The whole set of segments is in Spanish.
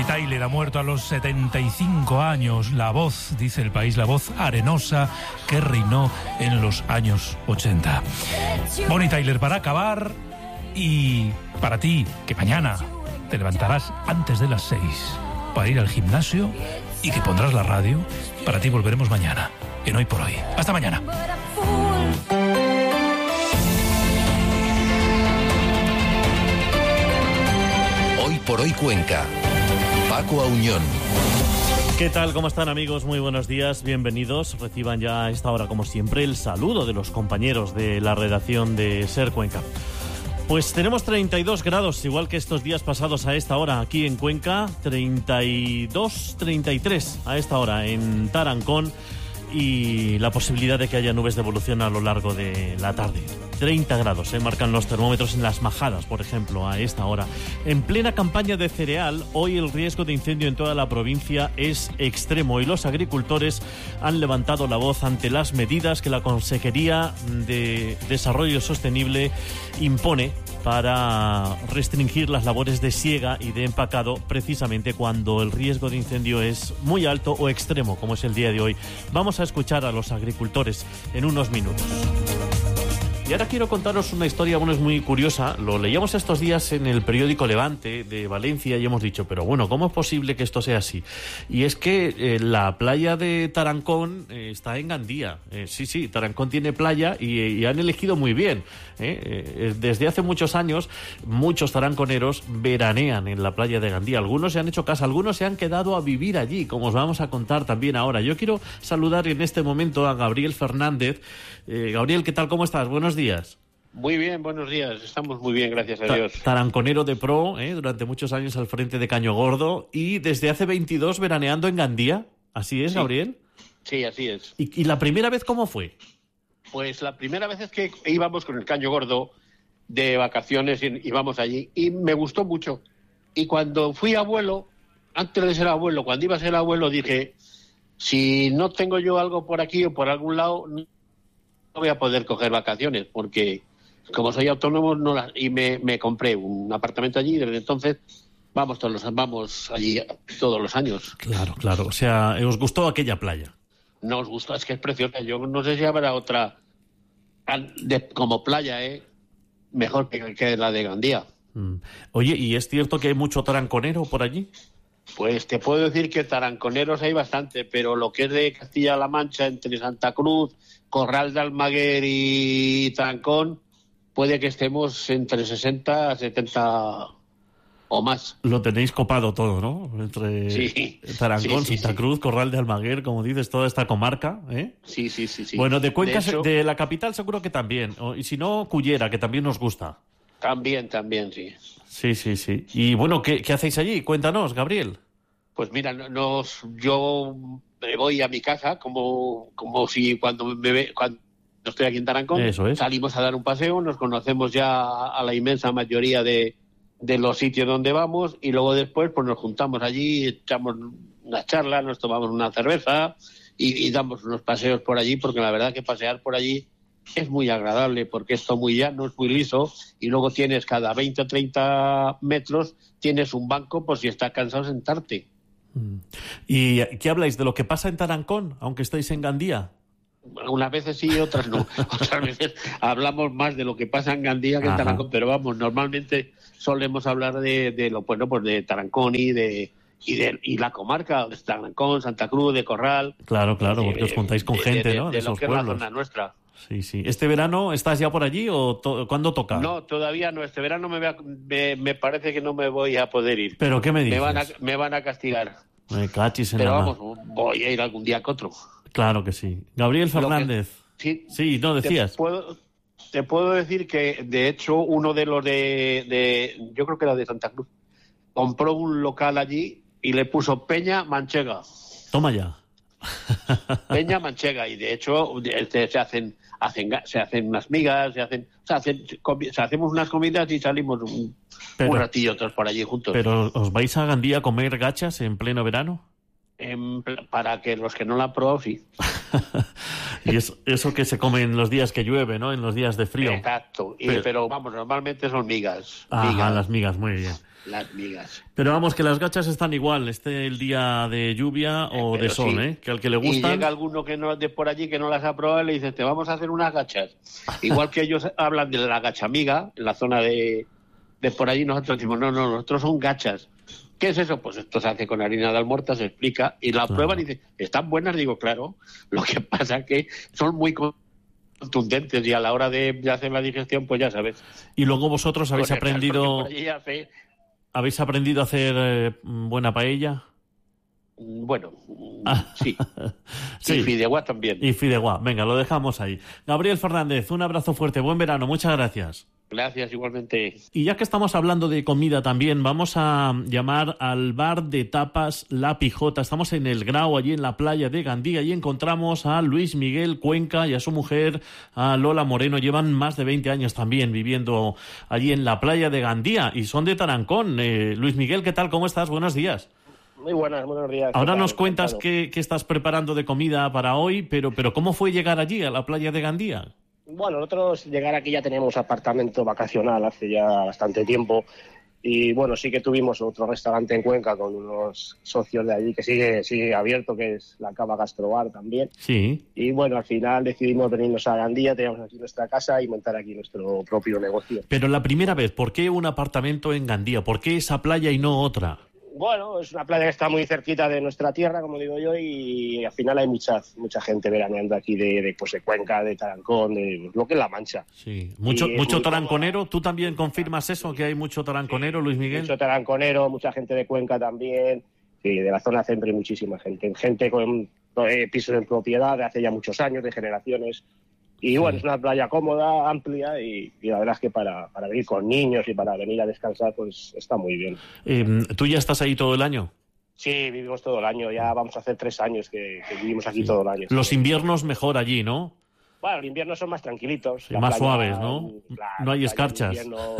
Bonnie Tyler ha muerto a los 75 años. La voz, dice El País, la voz arenosa que reinó en los años 80. Bonnie Tyler para acabar, y para ti, que mañana te levantarás antes de las 6 para ir al gimnasio y que pondrás la radio, para ti volveremos mañana, en Hoy por Hoy. Hasta mañana. Hoy por Hoy Cuenca. Paco Auñón. ¿Qué tal? ¿Cómo están, amigos? Muy buenos días, bienvenidos. Reciban ya a esta hora, como siempre, el saludo de los compañeros de la redacción de SER Cuenca. Pues tenemos 32 grados, igual que estos días pasados a esta hora aquí en Cuenca, 32, 33 a esta hora en Tarancón, y la posibilidad de que haya nubes de evolución a lo largo de la tarde. 30 grados, marcan los termómetros en Las Majadas, por ejemplo, a esta hora. En plena campaña de cereal, hoy el riesgo de incendio en toda la provincia es extremo y los agricultores han levantado la voz ante las medidas que la Consejería de Desarrollo Sostenible impone para restringir las labores de siega y de empacado, precisamente cuando el riesgo de incendio es muy alto o extremo, como es el día de hoy. Vamos a escuchar a los agricultores en unos minutos. Y ahora quiero contaros una historia, bueno, es muy curiosa. Lo leíamos estos días en el periódico Levante de Valencia y hemos dicho, pero bueno, ¿cómo es posible que esto sea así? Y es que la playa de Tarancón está en Gandía. Sí, Tarancón tiene playa y han elegido muy bien. Desde hace muchos años, muchos taranconeros veranean en la playa de Gandía. Algunos se han hecho casa, algunos se han quedado a vivir allí, como os vamos a contar también ahora. Yo quiero saludar en este momento a Gabriel Fernández. Gabriel, ¿qué tal? ¿Cómo estás? Buenos días. Muy bien, buenos días. Estamos muy bien, gracias a Dios. Taranconero de pro, durante muchos años al frente de Caño Gordo y desde hace 22 veraneando en Gandía. ¿Así es, sí, Gabriel? Sí, así es. ¿Y la primera vez cómo fue? Pues la primera vez es que íbamos con el Caño Gordo de vacaciones y íbamos allí y me gustó mucho. Y cuando fui abuelo, antes de ser abuelo, cuando iba a ser abuelo, dije, si no tengo yo algo por aquí o por algún lado, no voy a poder coger vacaciones, porque como soy autónomo y me compré un apartamento allí, y desde entonces vamos allí todos los años. Claro. O sea, ¿os gustó aquella playa? Nos gustó, es que es preciosa. Yo no sé si habrá otra como playa, mejor que la de Gandía. Oye, ¿y es cierto que hay mucho taranconero por allí? Pues te puedo decir que taranconeros hay bastante, pero lo que es de Castilla-La Mancha, entre Santa Cruz, Corral de Almaguer y Tarancón, puede que estemos entre 60 a 70 o más. Lo tenéis copado todo, ¿no? Entre Tarancón, Santa Cruz, Corral de Almaguer, como dices, toda esta comarca, ¿eh? Sí. Bueno, de Cuenca, de la capital seguro que también. Y si no, Cullera, que también nos gusta. También, sí. Sí. Y bueno, ¿qué hacéis allí? Cuéntanos, Gabriel. Pues mira, yo me voy a mi casa como si cuando estoy aquí en Tarancón, eso es. Salimos a dar un paseo, nos conocemos ya a la inmensa mayoría de los sitios donde vamos y luego después pues nos juntamos allí, echamos una charla, nos tomamos una cerveza y damos unos paseos por allí, porque la verdad que pasear por allí es muy agradable, porque esto muy llano, es muy liso, y luego tienes cada 20 o 30 metros tienes un banco por si estás cansado de sentarte. ¿Y qué habláis de lo que pasa en Tarancón, aunque estáis en Gandía? Unas veces sí, otras no. Otras veces hablamos más de lo que pasa en Gandía que en Tarancón, pero vamos, normalmente solemos hablar de lo bueno, pues de Tarancón y la comarca de Tarancón, Santa Cruz, de Corral. Claro, porque os juntáis con gente, ¿no? De esos lo que pueblos. Es la zona nuestra. Sí. ¿Este verano estás ya por allí o cuándo toca? No, todavía no. Este verano me parece que no me voy a poder ir. ¿Pero qué me dices? Me van a castigar. Me cachis en Pero la vamos, voy a ir algún día que otro. Claro que sí. Gabriel Fernández. Sí, no decías. Te puedo decir que, de hecho, uno de los yo creo que era de Santa Cruz, compró un local allí y le puso Peña Manchega. Toma ya. Peña Manchega, y de hecho se hacen unas migas, hacemos unas comidas y salimos un ratillo todos por allí juntos. ¿Pero os vais a Gandía a comer gachas en pleno verano? Para que los que no la han probado, sí. Y eso que se come en los días que llueve, ¿no? En los días de frío. Exacto. Pero vamos, normalmente son migas. Las migas, muy bien. Las migas. Pero vamos, que las gachas están igual, esté el día de lluvia o de sol, sí. que al que le gustan... Y llega alguno que no de por allí que no las ha probado y le dice, te vamos a hacer unas gachas. Igual que ellos hablan de la gachamiga, en la zona de por allí, nosotros decimos, no, nosotros son gachas. ¿Qué es eso? Pues esto se hace con harina de almorta, se explica, y la prueban y dicen, ¿están buenas? Digo, claro. Lo que pasa es que son muy contundentes y a la hora de hacer la digestión, pues ya sabes. Y luego vosotros habéis aprendido... ¿Habéis aprendido a hacer buena paella? Bueno, sí. Sí. Y fideuá también. Y fideuá. Venga, lo dejamos ahí. Gabriel Fernández, un abrazo fuerte. Buen verano. Muchas gracias. Gracias, igualmente. Y ya que estamos hablando de comida también, vamos a llamar al bar de tapas La Pijota. Estamos en El Grau, allí en la playa de Gandía, y encontramos a Luis Miguel Cuenca y a su mujer, a Lola Moreno. Llevan más de 20 años también viviendo allí en la playa de Gandía y son de Tarancón. Luis Miguel, ¿qué tal? ¿Cómo estás? Buenos días. Muy buenos días. Ahora nos cuentas qué estás preparando de comida para hoy, pero ¿cómo fue llegar allí, a la playa de Gandía? Bueno, nosotros llegar aquí ya tenemos apartamento vacacional hace ya bastante tiempo y bueno, sí que tuvimos otro restaurante en Cuenca con unos socios de allí que sigue abierto, que es la Cava Gastrobar también. Sí. Y bueno, al final decidimos venirnos a Gandía, teníamos aquí nuestra casa y montar aquí nuestro propio negocio. Pero la primera vez, ¿por qué un apartamento en Gandía? ¿Por qué esa playa y no otra? Bueno, es una playa que está muy cerquita de nuestra tierra, como digo yo, y al final hay mucha gente veraneando aquí de Cuenca, de Tarancón, de lo que es La Mancha. Sí, mucho taranconero. ¿Tú también confirmas eso, que hay mucho taranconero, sí, Luis Miguel? Mucho taranconero, mucha gente de Cuenca también, sí, de la zona centro hay muchísima gente con pisos en propiedad de hace ya muchos años, de generaciones. Y bueno, es una playa cómoda, amplia y la verdad es que para venir con niños y para venir a descansar, pues está muy bien. ¿Tú ya estás ahí todo el año? Sí, vivimos todo el año. Ya vamos a hacer 3 años que vivimos aquí todo el año. Los inviernos mejor allí, ¿no? Bueno, los inviernos son más tranquilitos. Sí, más suaves, ¿no? Claro, no hay escarchas.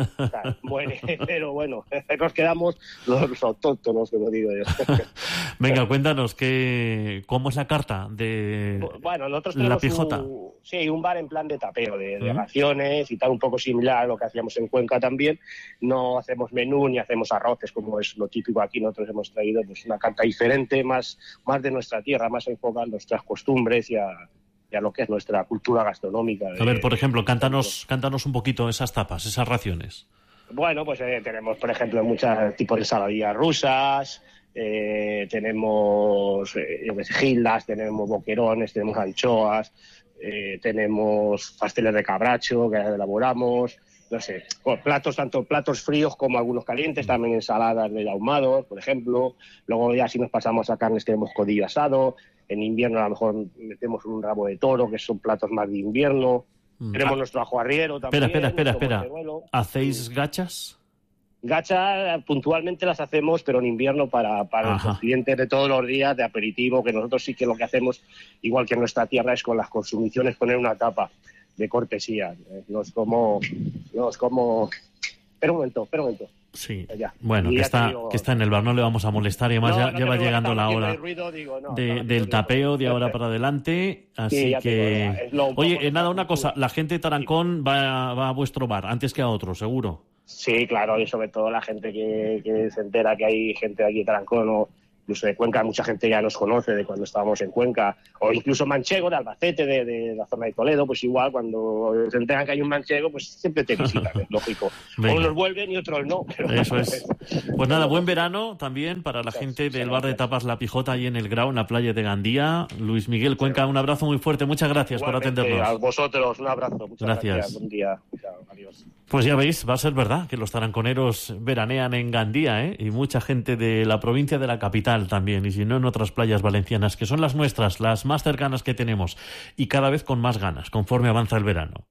Muere, pero bueno, nos quedamos los autóctonos, como digo yo. Venga, cuéntanos, ¿cómo es la carta de nosotros La Pijota? Un bar en plan de tapeo, de raciones y tal, un poco similar a lo que hacíamos en Cuenca también. No hacemos menú ni hacemos arroces, como es lo típico aquí. Nosotros hemos traído pues una carta diferente, más de nuestra tierra, más enfocada en nuestras costumbres y a lo que es nuestra cultura gastronómica. A ver, por ejemplo, cántanos un poquito esas tapas, esas raciones. Bueno, pues tenemos, por ejemplo, muchos tipos de ensaladillas rusas, tenemos gildas, tenemos boquerones, tenemos anchoas, tenemos pasteles de cabracho que elaboramos, no sé, tanto platos fríos como algunos calientes, también ensaladas de ahumados, por ejemplo. Luego ya si nos pasamos a carnes tenemos codillo asado. En invierno a lo mejor metemos un rabo de toro, que son platos más de invierno. Tenemos nuestro ajo arriero también. Espera. ¿Hacéis gachas? Gachas puntualmente las hacemos, pero en invierno para los clientes de todos los días, de aperitivo, que nosotros sí que lo que hacemos, igual que en nuestra tierra, es con las consumiciones poner una tapa de cortesía. No es como... Espera un momento. Sí, ya. Bueno, que está en el bar, no le vamos a molestar y además ya va llegando la hora del tapeo de ahora para adelante, así que... Oye, una cosa, la gente de Tarancón va a vuestro bar antes que a otro, seguro. Sí, claro, y sobre todo la gente que se entera que hay gente aquí de Tarancón o incluso de Cuenca, mucha gente ya nos conoce de cuando estábamos en Cuenca, o incluso manchego de Albacete, de la zona de Toledo, pues igual cuando se enteran que hay un manchego, pues siempre te visitan, es lógico. Venga. Unos vuelven y otros no. Pero eso es. Pues nada, buen verano también para la gente del bar de tapas La Pijota ahí en El Grau, en la playa de Gandía. Luis Miguel Cuenca, un abrazo muy fuerte, muchas gracias por atendernos. A vosotros, un abrazo. Muchas gracias. Buen día. Chao, adiós. Pues ya veis, va a ser verdad que los taranconeros veranean en Gandía, y mucha gente de la provincia de la capital también, y si no en otras playas valencianas, que son las nuestras, las más cercanas que tenemos, y cada vez con más ganas, conforme avanza el verano.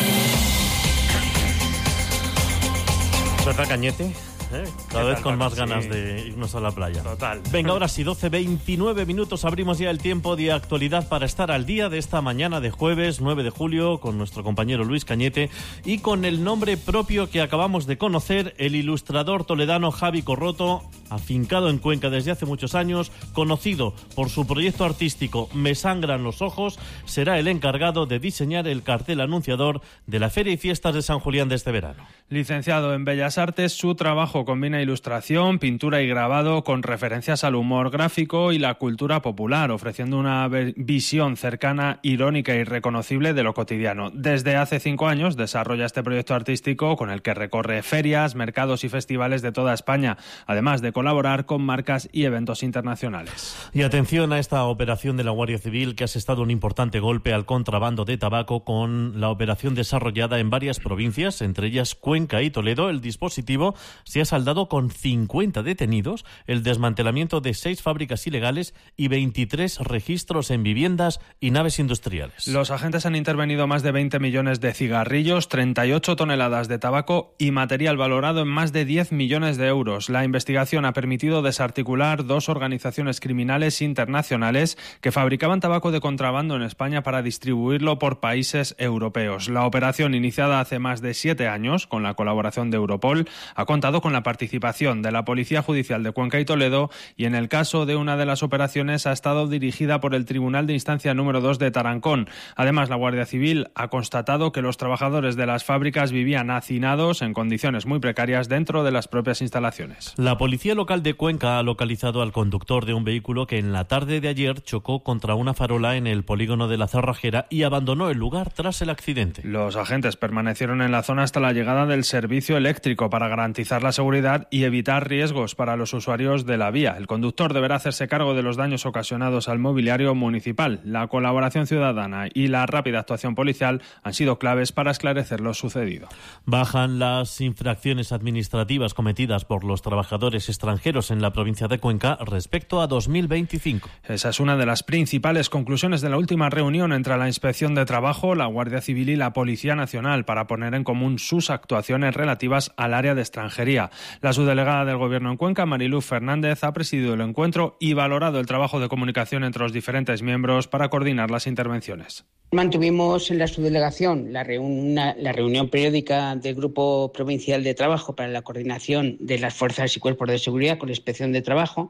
¿Verdad, Cañete? Cada vez con más ganas de irnos a la playa. Total. Venga, ahora sí, 12:29 minutos, abrimos ya el tiempo de actualidad para estar al día de esta mañana de jueves 9 de julio con nuestro compañero Luis Cañete y con el nombre propio que acabamos de conocer, el ilustrador toledano Javi Corroto. afincado en Cuenca desde hace muchos años, conocido por su proyecto artístico Me sangran los ojos, será el encargado de diseñar el cartel anunciador de la Feria y Fiestas de San Julián de este verano. Licenciado en Bellas Artes, su trabajo combina ilustración, pintura y grabado con referencias al humor gráfico y la cultura popular, ofreciendo una visión cercana, irónica y reconocible de lo cotidiano. Desde hace 5 años desarrolla este proyecto artístico con el que recorre ferias, mercados y festivales de toda España, además de colaborar con marcas y eventos internacionales. Y atención a esta operación de la Guardia Civil, que ha asestado un importante golpe al contrabando de tabaco con la operación desarrollada en varias provincias, entre ellas Cuenca y Toledo. El dispositivo se ha saldado con 50 detenidos, el desmantelamiento de 6 fábricas ilegales y 23 registros en viviendas y naves industriales. Los agentes han intervenido más de 20 millones de cigarrillos, 38 toneladas de tabaco y material valorado en más de 10 millones de euros. La investigación ha permitido desarticular 2 organizaciones criminales internacionales que fabricaban tabaco de contrabando en España para distribuirlo por países europeos. La operación, iniciada hace más de 7 años con la colaboración de Europol, ha contado con la participación de la Policía Judicial de Cuenca y Toledo, y en el caso de una de las operaciones ha estado dirigida por el Tribunal de Instancia número 2 de Tarancón. Además, la Guardia Civil ha constatado que los trabajadores de las fábricas vivían hacinados en condiciones muy precarias dentro de las propias instalaciones. La Policía Local de Cuenca ha localizado al conductor de un vehículo que en la tarde de ayer chocó contra una farola en el polígono de la Cerrajera y abandonó el lugar tras el accidente. Los agentes permanecieron en la zona hasta la llegada del servicio eléctrico para garantizar la seguridad y evitar riesgos para los usuarios de la vía. El conductor deberá hacerse cargo de los daños ocasionados al mobiliario municipal. La colaboración ciudadana y la rápida actuación policial han sido claves para esclarecer lo sucedido. Bajan las infracciones administrativas cometidas por los trabajadores extranjeros en la provincia de Cuenca respecto a 2025. Esa es una de las principales conclusiones de la última reunión entre la Inspección de Trabajo, la Guardia Civil y la Policía Nacional para poner en común sus actuaciones relativas al área de extranjería. La subdelegada del Gobierno en Cuenca, Mariluz Fernández, ha presidido el encuentro y valorado el trabajo de comunicación entre los diferentes miembros para coordinar las intervenciones. Mantuvimos en la subdelegación la reunión periódica del Grupo Provincial de Trabajo para la coordinación de las fuerzas y cuerpos de seguridad con la Inspección de Trabajo,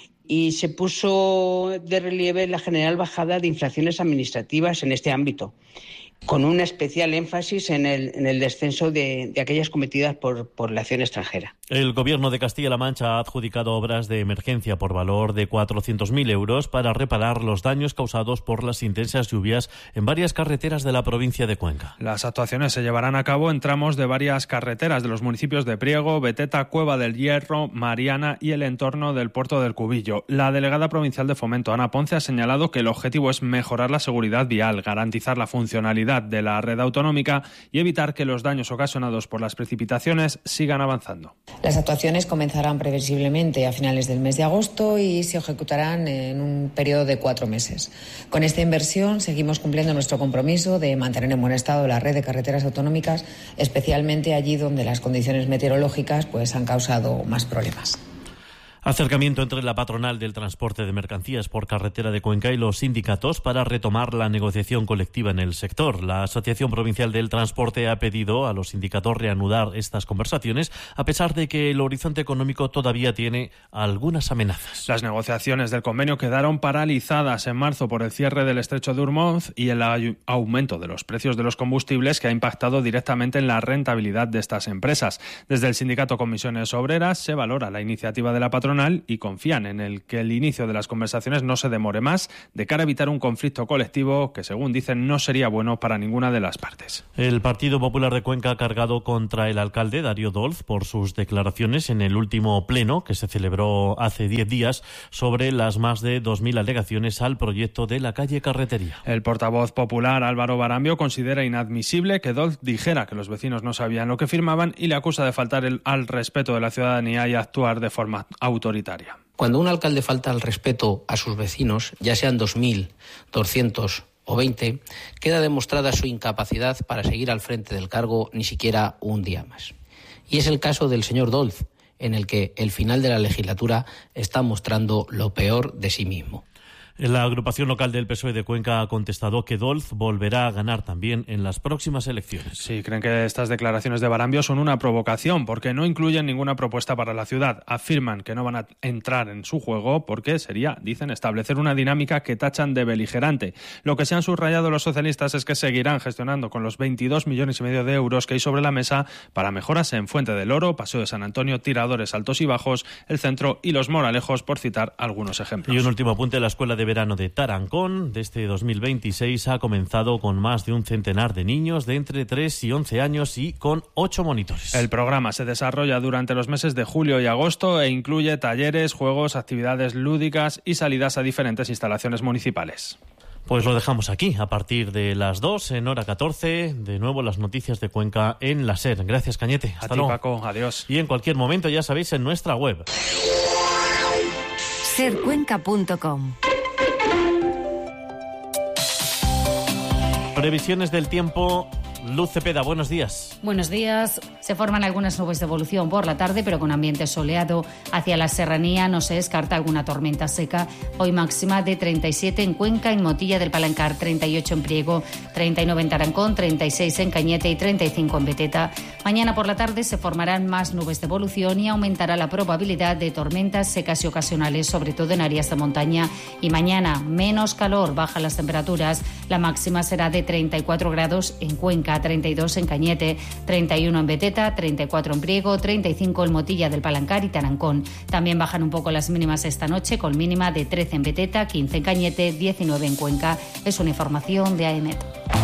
y se puso de relieve la general bajada de infracciones administrativas en este ámbito, con un especial énfasis en el descenso de aquellas cometidas por la acción extranjera. El Gobierno de Castilla-La Mancha ha adjudicado obras de emergencia por valor de 400.000 euros para reparar los daños causados por las intensas lluvias en varias carreteras de la provincia de Cuenca. Las actuaciones se llevarán a cabo en tramos de varias carreteras de los municipios de Priego, Beteta, Cueva del Hierro, Mariana y el entorno del puerto del Cubillo. La delegada provincial de Fomento, Ana Ponce, ha señalado que el objetivo es mejorar la seguridad vial, garantizar la funcionalidad de la red autonómica y evitar que los daños ocasionados por las precipitaciones sigan avanzando. Las actuaciones comenzarán previsiblemente a finales del mes de agosto y se ejecutarán en un periodo de 4 meses. Con esta inversión seguimos cumpliendo nuestro compromiso de mantener en buen estado la red de carreteras autonómicas, especialmente allí donde las condiciones meteorológicas han causado más problemas. Acercamiento entre la patronal del transporte de mercancías por carretera de Cuenca y los sindicatos para retomar la negociación colectiva en el sector. La Asociación Provincial del Transporte ha pedido a los sindicatos reanudar estas conversaciones, a pesar de que el horizonte económico todavía tiene algunas amenazas. Las negociaciones del convenio quedaron paralizadas en marzo por el cierre del estrecho de Ormuz y el aumento de los precios de los combustibles, que ha impactado directamente en la rentabilidad de estas empresas. Desde el sindicato Comisiones Obreras se valora la iniciativa de la patronal y confían en que el inicio de las conversaciones no se demore más, de cara a evitar un conflicto colectivo que, según dicen, no sería bueno para ninguna de las partes. El Partido Popular de Cuenca ha cargado contra el alcalde Darío Dolz por sus declaraciones en el último pleno que se celebró hace 10 días sobre las más de 2.000 alegaciones al proyecto de la calle Carretería. El portavoz popular Álvaro Barambio considera inadmisible que Dolz dijera que los vecinos no sabían lo que firmaban y le acusa de faltar al respeto de la ciudadanía y actuar de forma autoritaria. Cuando un alcalde falta al respeto a sus vecinos, ya sean 2.000, 200 o 20, queda demostrada su incapacidad para seguir al frente del cargo ni siquiera un día más. Y es el caso del señor Dolz, en el que el final de la legislatura está mostrando lo peor de sí mismo. La agrupación local del PSOE de Cuenca ha contestado que Dolz volverá a ganar también en las próximas elecciones. Sí, creen que estas declaraciones de Barambio son una provocación porque no incluyen ninguna propuesta para la ciudad. Afirman que no van a entrar en su juego porque sería, dicen, establecer una dinámica que tachan de beligerante. Lo que se han subrayado los socialistas es que seguirán gestionando con los 22,5 millones de euros que hay sobre la mesa para mejoras en Fuente del Oro, Paseo de San Antonio, Tiradores Altos y Bajos, el Centro y Los Moralejos, por citar algunos ejemplos. Y un último apunte: la Escuela de Verano de Tarancón de este 2026 ha comenzado con más de un centenar de niños de entre 3 y 11 años y con 8 monitores. El programa se desarrolla durante los meses de julio y agosto e incluye talleres, juegos, actividades lúdicas y salidas a diferentes instalaciones municipales. Pues lo dejamos aquí, a partir de las 2 en hora 14, de nuevo las noticias de Cuenca en la SER. Gracias, Cañete. Hasta luego. Paco, adiós. Y en cualquier momento, ya sabéis, en nuestra web. sercuenca.com. Previsiones del tiempo. Luz Cepeda, buenos días. Buenos días. Se forman algunas nubes de evolución por la tarde, pero con ambiente soleado. Hacia la serranía no se descarta alguna tormenta seca. Hoy máxima de 37 en Cuenca, en Motilla del Palancar, 38 en Priego, 39 en Tarancón, 36 en Cañete y 35 en Beteta. Mañana por la tarde se formarán más nubes de evolución y aumentará la probabilidad de tormentas secas y ocasionales, sobre todo en áreas de montaña. Y mañana menos calor, bajan las temperaturas. La máxima será de 34 grados en Cuenca, 32 en Cañete, 31 en Beteta, 34 en Priego, 35 en Motilla del Palancar y Tarancón. También bajan un poco las mínimas esta noche, con mínima de 13 en Beteta, 15 en Cañete, 19 en Cuenca. Es una información de AEMET.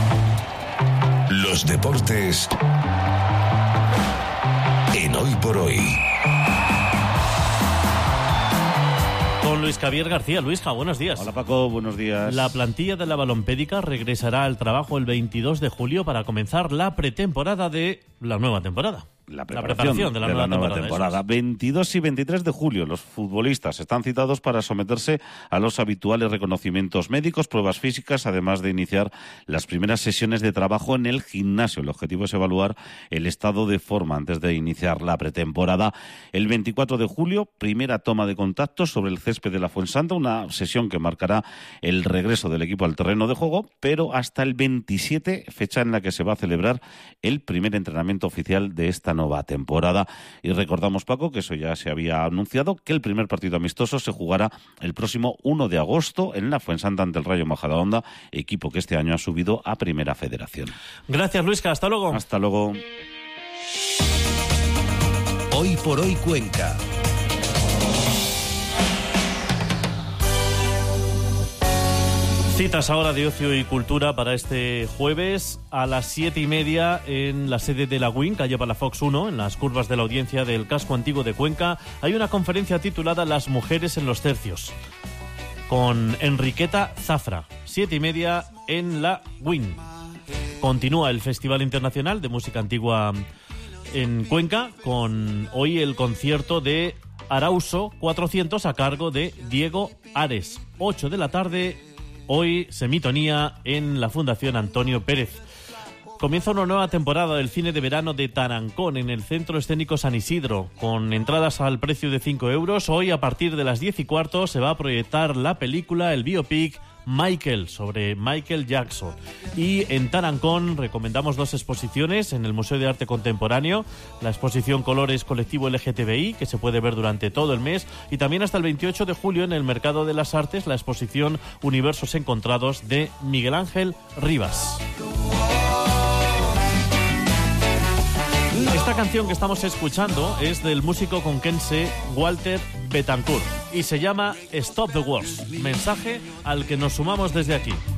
Los deportes en Hoy por Hoy. Con Luis Javier García. Luisja, buenos días. Hola Paco, buenos días. La plantilla de la Balompédica regresará al trabajo el 22 de julio para comenzar la pretemporada de la nueva temporada. La preparación de la nueva temporada. 22 y 23 de julio los futbolistas están citados para someterse a los habituales reconocimientos médicos, pruebas físicas, además de iniciar las primeras sesiones de trabajo en el gimnasio. El objetivo es evaluar el estado de forma antes de iniciar la pretemporada. El 24 de julio, primera toma de contacto sobre el césped de la Fuensanta, una sesión que marcará el regreso del equipo al terreno de juego, pero hasta el 27, fecha en la que se va a celebrar el primer entrenamiento oficial de esta nueva temporada. Y recordamos, Paco, que eso ya se había anunciado, que el primer partido amistoso se jugará el próximo 1 de agosto en la Fuensanta ante el Rayo Majadahonda, equipo que este año ha subido a Primera Federación. Gracias, Luisca. Hasta luego. Hasta luego. Hoy por Hoy Cuenca. Citas ahora de ocio y cultura para este jueves a las 7:30 en la sede de la WIN, calle Palafox 1, en las curvas de la audiencia del casco antiguo de Cuenca. Hay una conferencia titulada Las mujeres en los tercios, con Enriqueta Zafra. 7:30 en la WIN. Continúa el Festival Internacional de Música Antigua en Cuenca, con hoy el concierto de Arauso 400 a cargo de Diego Ares. 8 de la tarde. Hoy semitonía en la Fundación Antonio Pérez. Comienza una nueva temporada del cine de verano de Tarancón en el Centro Escénico San Isidro, con entradas al precio de 5 euros. Hoy, a partir de las 10:15, se va a proyectar la película, el biopic Michael, sobre Michael Jackson. Y en Tarancón recomendamos 2 exposiciones en el Museo de Arte Contemporáneo: la exposición Colores Colectivo LGTBI, que se puede ver durante todo el mes, y también hasta el 28 de julio en el Mercado de las Artes la exposición Universos Encontrados de Miguel Ángel Rivas. Esta canción que estamos escuchando es del músico conquense Walter Betancourt y se llama Stop the Wars, mensaje al que nos sumamos desde aquí.